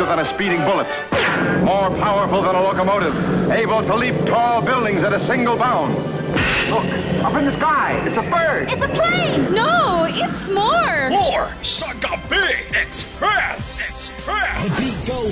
faster than a speeding bullet, more powerful than a locomotive, able to leap tall buildings at a single bound. Look, up in the sky, it's a bird. It's a plane. No, it's more. More Sagabig Express. Bigo